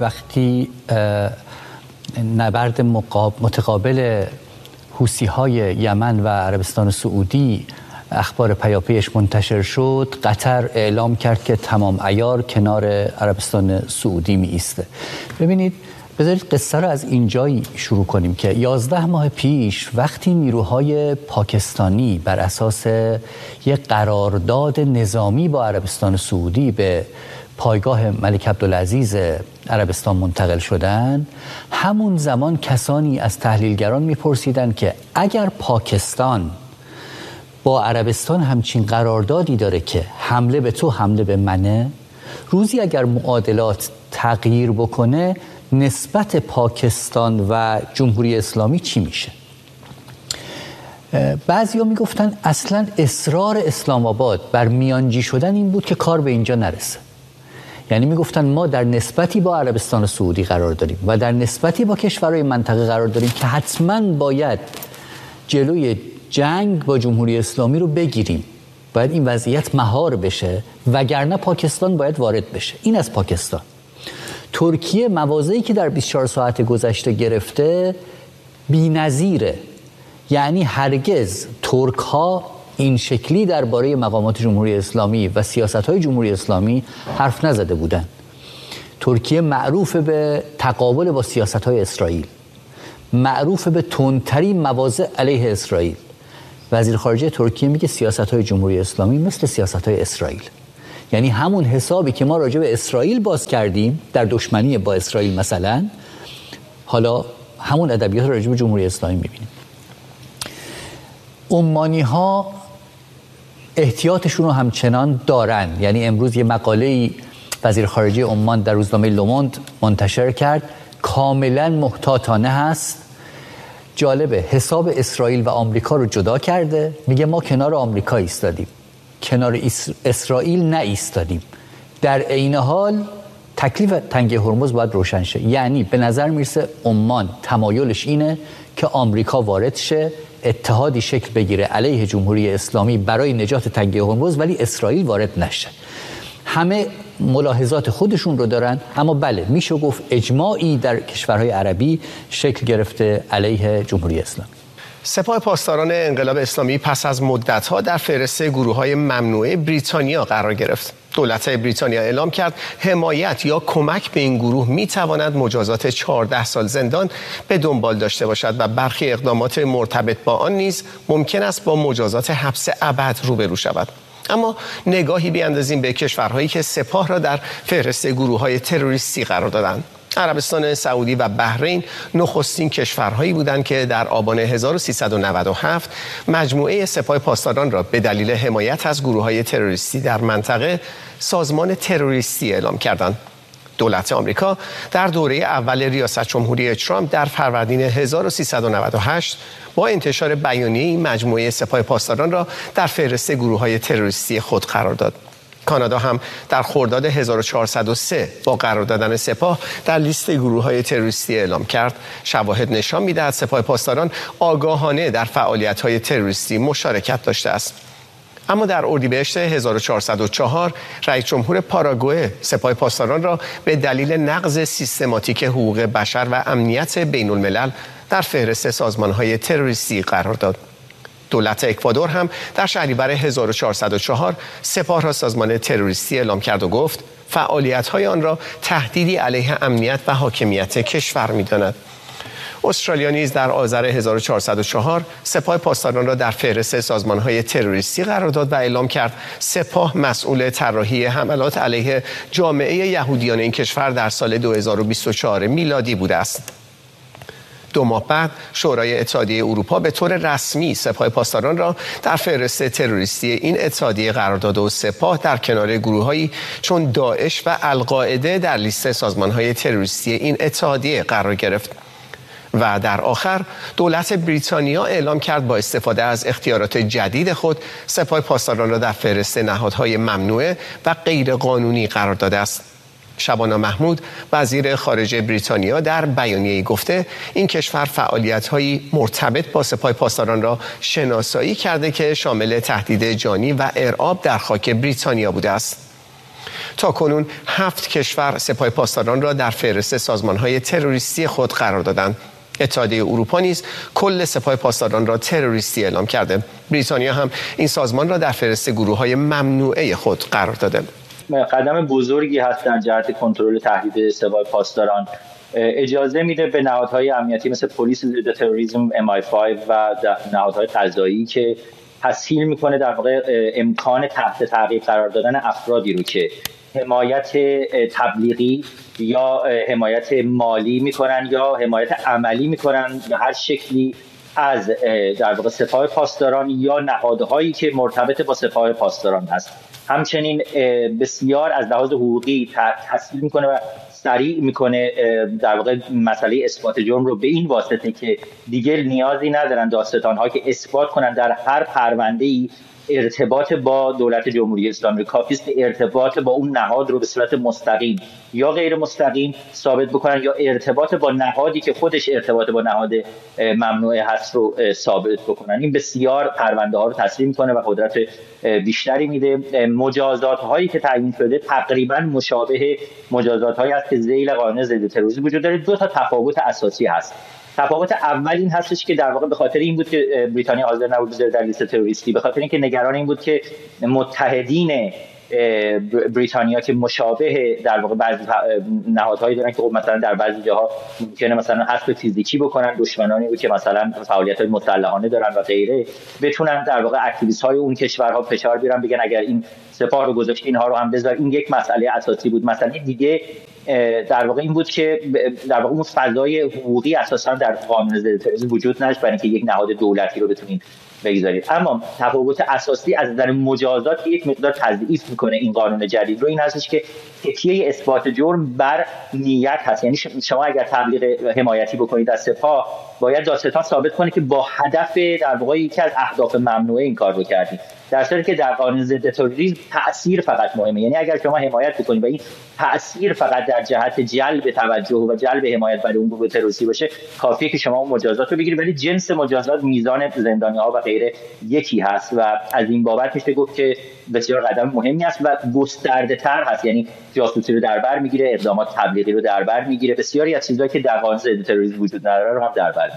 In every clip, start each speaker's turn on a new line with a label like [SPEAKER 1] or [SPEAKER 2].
[SPEAKER 1] وقتی نبرد متقابل حوثی‌های یمن و عربستان سعودی اخبار پیاپیش منتشر شد، قطر اعلام کرد که تمام عیار کنار عربستان سعودی می ایسته. ببینید، بذارید قصه رو از اینجایی شروع کنیم که 11 ماه پیش وقتی نیروهای پاکستانی بر اساس یک قرارداد نظامی با عربستان سعودی به پایگاه ملک عبدالعزیز عربستان منتقل شدند، همون زمان کسانی از تحلیلگران میپرسیدند که اگر پاکستان با عربستان همچین قراردادی داره که حمله به تو حمله به منه، روزی اگر معادلات تغییر بکنه نسبت پاکستان و جمهوری اسلامی چی میشه؟ بعضیا میگفتن اصلا اصرار اسلام آباد بر میانجی شدن این بود که کار به اینجا نرسه. یعنی میگفتن ما در نسبتی با عربستان سعودی قرار داریم و در نسبتی با کشورهای منطقه قرار داریم که حتما باید جلوی جنگ با جمهوری اسلامی رو بگیریم، باید این وضعیت مهار بشه، وگرنه پاکستان باید وارد بشه. این از پاکستان. ترکیه مواضعی که در 24 ساعت گذشته گرفته بی‌نظیره. یعنی هرگز ترک ها این شکلی درباره مقامات جمهوری اسلامی و سیاست‌های جمهوری اسلامی حرف نزده بودند. ترکیه معروف به تقابل با سیاست‌های اسرائیل، معروف به تندترین مواضع علیه اسرائیل. وزیر خارجه ترکیه میگه سیاست‌های جمهوری اسلامی مثل سیاست‌های اسرائیل. یعنی همون حسابی که ما راجع به اسرائیل باز کردیم در دشمنی با اسرائیل مثلا، حالا همون ادبیات راجع به جمهوری اسلامی می‌بینیم. عمانی‌ها احتیاطشون رو همچنان دارن. یعنی امروز یه مقاله‌ای وزیر خارجه عمان در روزنامه لوموند منتشر کرد، کاملا محتاطانه هست. جالبه، حساب اسرائیل و آمریکا رو جدا کرده، میگه ما کنار آمریکا ایستادیم، کنار اسرائیل نه ایستادیم. در عین حال تکلیف تنگه هرمز باید روشن شه. یعنی به نظر میرسه عمان تمایلش اینه که آمریکا وارد شه، اتحادی شکل بگیره علیه جمهوری اسلامی برای نجات تنگه هرمز، ولی اسرائیل وارد نشه. همه ملاحظات خودشون رو دارن، اما بله میشه گفت اجماعی در کشورهای عربی شکل گرفته علیه جمهوری اسلامی.
[SPEAKER 2] سپاه پاسداران انقلاب اسلامی پس از مدت‌ها در فهرست گروه‌های ممنوعه بریتانیا قرار گرفت. دولت بریتانیا اعلام کرد حمایت یا کمک به این گروه می‌تواند مجازات 14 سال زندان به دنبال داشته باشد و برخی اقدامات مرتبط با آن نیز ممکن است با مجازات حبس ابد روبرو شود. اما نگاهی بیاندازیم به کشورهایی که سپاه را در فهرست گروه‌های تروریستی قرار دادند. عربستان سعودی و بحرین نخستین کشورهایی بودند که در آبان 1397 مجموعه سپاه پاسداران را به دلیل حمایت از گروه‌های تروریستی در منطقه سازمان تروریستی اعلام کردند. دولت آمریکا در دوره اول ریاست جمهوری ترامپ در فروردین 1398 با انتشار بیانیه این مجموعه سپاه پاسداران را در فهرست گروه‌های تروریستی خود قرار داد. کانادا هم در خرداد 1403 با قرار دادن سپاه در لیست گروه‌های تروریستی اعلام کرد. شواهد نشان می‌دهد سپاه پاسداران آگاهانه در فعالیت‌های تروریستی مشارکت داشته است. اما در اردیبهشت 1404 رئیس جمهور پاراگوئه سپاه پاسداران را به دلیل نقض سیستماتیک حقوق بشر و امنیت بین الملل در فهرست سازمان‌های تروریستی قرار داد. دولت اکوادور هم در شهریور 1404 سپاه را سازمان تروریستی اعلام کرد و گفت فعالیت‌های آن را تهدیدی علیه امنیت و حاکمیت کشور می‌داند. استرالیا نیز در آذر 1404 سپاه پاسداران را در فهرست سازمان‌های تروریستی قرار داد و اعلام کرد سپاه مسئول طراحی حملات علیه جامعه یهودیان این کشور در سال 2024 میلادی بوده است. 2 ماه بعد شورای اتحادیه اروپا به طور رسمی سپاه پاسداران را در فهرست تروریستی این اتحادیه قرار داد و سپاه در کنار گروه‌هایی چون داعش و القاعده در لیست سازمان‌های تروریستی این اتحادیه قرار گرفت. و در آخر دولت بریتانیا اعلام کرد با استفاده از اختیارات جدید خود سپاه پاسداران را در فهرست نهادهای ممنوعه و غیرقانونی قرار داده است. شبانا محمود وزیر خارجه بریتانیا در بیانیه‌ای گفته این کشور فعالیت‌های مرتبط با سپاه پاسداران را شناسایی کرده که شامل تهدید جانی و ارعاب در خاک بریتانیا بوده است. تاکنون 7 کشور سپاه پاسداران را در فهرست سازمان‌های تروریستی خود قرار دادند. اتحادیه اروپا نیز کل سپاه پاسداران را تروریستی اعلام کرده. بریتانیا هم این سازمان را در فهرست گروه‌های ممنوعه خود قرار داده.
[SPEAKER 3] قدم بزرگی هست در جهت کنترل تهدید سپاه پاسداران. اجازه میده به نهادهای امنیتی مثل پلیس ضد تروریسم MI5 و نهادهای قضایی که تسهیل میکنه در واقع امکان تحت تعقیب قرار دادن افرادی رو که حمایت تبلیغی یا حمایت مالی میکنن یا حمایت عملی میکنن به هر شکلی از در واقع سپاه پاسداران یا نهادهایی که مرتبط با سپاه پاسداران هست. همچنین بسیار از لحاظ حقوقی تسهیل میکنه و سریع میکنه در واقع مسئله اثبات جرم رو به این واسطه که دیگه نیازی ندارن دادستان‌ها که اثبات کنن در هر پرونده‌ای ارتباط با دولت جمهوری اسلامی. کافی است ارتباط با اون نهاد رو به صورت مستقیم یا غیر مستقیم ثابت بکنن یا ارتباط با نهادی که خودش ارتباط با نهاد ممنوعه هست رو ثابت بکنن. این بسیار پرونده ها رو تسلیم میکنه و قدرت بیشتری میده. مجازات هایی که تعیین شده تقریبا مشابه مجازات هایی است که ذیل قانون ضد تروریسم وجود داره. دو تا تفاوت اساسی هست. تفاوت اول این هستش که در واقع به خاطر این بود که بریتانیا حاضر نبود بذاره در لیست تروریستی، به خاطر اینکه نگران این بود که متحدین بریتانیا که مشابه در واقع بعضی نهادهایی دارن که مثلا در بعضی جاها ممکنه مثلا حذف فیزیکی بکنن دشمنانی رو که مثلا فعالیت‌های مسلحانه دارن و غیره، بتونن در واقع اکتیویست‌های اون کشورها فشار بیارن بگن اگر این سپاه رو گذاشت اینها رو هم بذار. این یک مسئله اساسی بود. مسئله دیگه در واقع این بود که در واقع اون فضای حقوقی اساسا در قانون ضد تروریسم وجود نداشت برای اینکه یک نهاد دولتی رو بتونید بگذارید. اما تفاوت اساسی از نظر مجازات یک مقدار تضعیف میکنه این قانون جدید رو این هستش که تکیه اثبات جرم بر نیت هست. یعنی شما اگر تبلیغ حمایتی بکنید از سپاه باید دادستان ثابت کنه که با هدف در واقع یکی از اهداف ممنوعه این کار رو کردید، در صورتی که در قانون ضد تروریسم تأثیر فقط مهمه. یعنی اگر شما حمایت بکنید و این تأثیر فقط در جهت جلب توجه و جلب حمایت برای اون گروه تروریستی باشه کافیه که شما اون مجازات رو بگیرید، ولی جنس مجازات میزان زندانی‌ها و غیره یکی هست و از این بابت میشه گفت که بسیار قدم مهمی است و گسترده‌تر هست. یعنی جاسوسی رو در بر میگیره، اقدامات تبلیغی رو در بر میگیره، بسیاری از چیزایی که در قانون ضد تروریسم وجود نداره رو هم در بر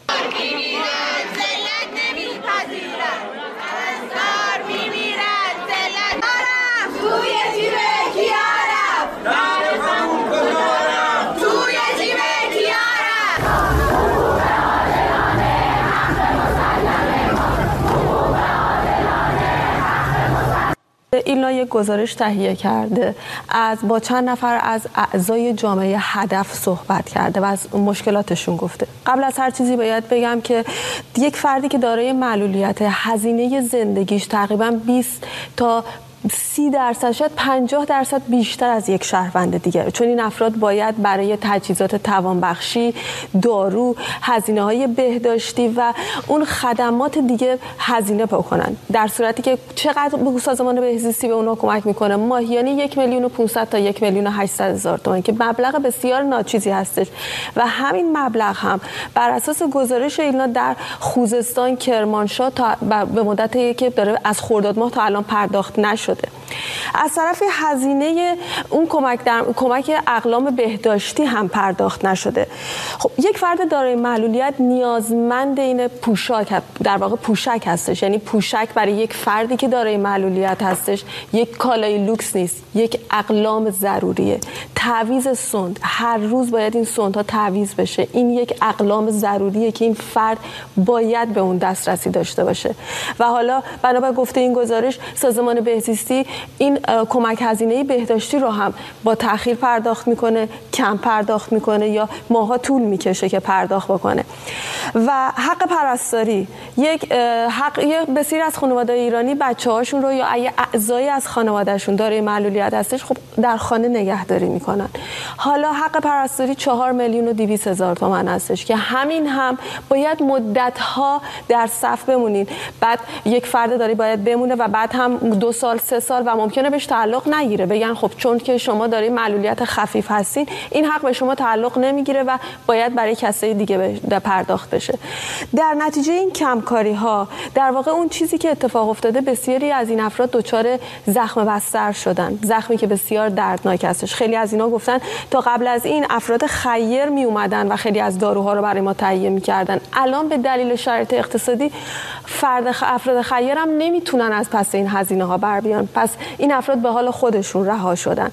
[SPEAKER 4] ایلنا یک گزارش تهیه کرده با چند نفر از اعضای جامعه هدف صحبت کرده و از شون گفته. قبل از هر چیزی باید بگم که یک فردی که دارای معلولیت هزینه زندگیش تقریبا 20 تا 30% شاید 50% بیشتر از یک شهروند دیگه، چون این افراد باید برای تجهیزات توانبخشی، دارو، هزینه‌های بهداشتی و اون خدمات دیگه هزینه بکنن، در صورتی که چقدر به سازمان بهزیستی به اونها کمک میکنه؟ ماهیانه 1,500,000 تا 1,800,000 تومان که مبلغ بسیار ناچیزی هستش و همین مبلغ هم بر اساس گزارش ایلنا در خوزستان، کرمانشاه تا به مدتی که داره از خرداد ماه تا الان پرداخت نشده. از طرف هزینه اون کمک اقلام بهداشتی هم پرداخت نشده. خب یک فرد دارای معلولیت نیازمند این پوشاک، در واقع پوشک هستش. یعنی پوشک برای یک فردی که دارای معلولیت هستش یک کالای لوکس نیست، یک اقلام ضروریه. تعویض سوند، هر روز باید این سوندها تعویض بشه. این یک اقلام ضروریه که این فرد باید به اون دسترسی داشته باشه. و حالا بنابر گفته این گزارش سازمان بهزیستی این کمک هزینه بهداشتی رو هم با تأخیر پرداخت میکنه، کم پرداخت میکنه یا ماها طول میکشه که پرداخت بکنه. و حق پرستاری یک حق بسیار از خانواده‌های ایرانی بچه‌هاشون رو یا اعضای از خانوادهشون دارای معلولیت هستش خب در خانه نگهداری میکنن. میکنن. حالا حق پرستاری 4,200,000 تومان هستش که همین هم باید مدت‌ها در صف بمونین. بعد یک فرد داری باید بمونه و بعد هم 2 سال 3 سال و ممکنه بهش تعلق نگیره، بگن خب چون که شما داری معلولیت خفیف هستین این حق به شما تعلق نمیگیره و باید برای کسای دیگه پرداخت بشه. در نتیجه این کمکاری ها در واقع اون چیزی که اتفاق افتاده، بسیاری از این افراد دچار زخم بستر شدن، زخمی که بسیار دردناک هستش. خیلی از اینا گفتن تا قبل از این افراد خیر می اومدن و خیلی از داروها رو برای ما تهیه می‌کردن. الان به دلیل شرایط اقتصادی افراد خیر هم نمیتونن از پس این هزینه ها بر بیان، پس این افراد به حال خودشون رها شدن.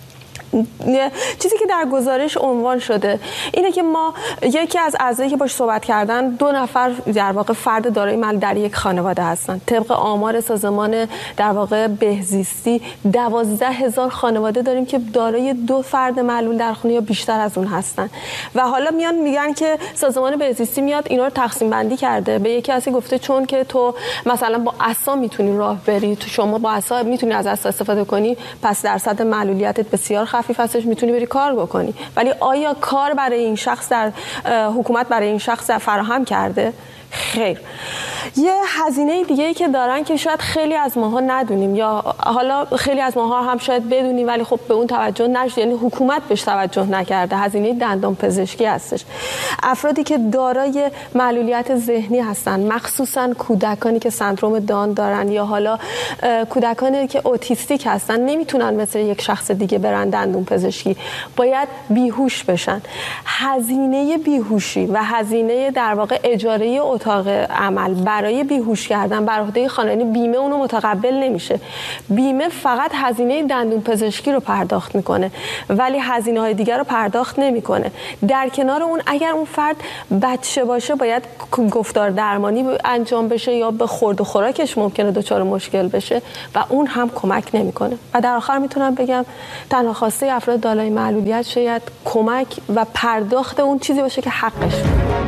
[SPEAKER 4] چیزی که در گزارش عنوان شده اینه که ما یکی از اعضایی که باش صحبت کردن 2 نفر در واقع فرد دارای معلول در یک خانواده هستن. طبق آمار سازمان در واقع بهزیستی 12,000 خانواده داریم که دارای 2 فرد معلول در خونه یا بیشتر از اون هستن و حالا میگن که سازمان بهزیستی میاد اینا رو تقسیم بندی کرده. به یکی کسی گفته چون که تو مثلا با عصا میتونی راه بری، تو شما با عصا میتونی از عصا استفاده کنی، پس درصد معلولیتت بسیار خفیف هستش، میتونی بری کار بکنی. ولی آیا کار برای این شخص در حکومت برای این شخص فراهم کرده؟ خیر. یه هزینه دیگه‌ای که دارن که شاید خیلی از ماها ندونیم یا حالا خیلی از ماها هم شاید بدونیم ولی خب به اون توجه نشده، یعنی حکومت بهش توجه نکرده، هزینه دندان پزشکی هستش. افرادی که دارای معلولیت ذهنی هستن، مخصوصا کودکانی که سندرم دان دارن یا حالا کودکانی که اوتیستیک هستن، نمیتونن مثل یک شخص دیگه برن دندون پزشکی، باید بیهوش بشن. هزینه بیهوشی و هزینه در واقع اجاره اتاق عمل برای بیهوش کردن بر عهده خانواده، بیمه اونو متقبل نمیشه. بیمه فقط هزینه دندون پزشکی رو پرداخت میکنه ولی هزینه های دیگر رو پرداخت نمیکنه. در کنار اون اگر اون فرد بچه باشه باید گفتار درمانی انجام بشه یا به خورد و خوراکش ممکنه دچار مشکل بشه و اون هم کمک نمیکنه. و در آخر میتونم بگم تنها خواسته افراد دارای معلولیت شاید کمک و پرداخت اون چیزی باشه که حقش.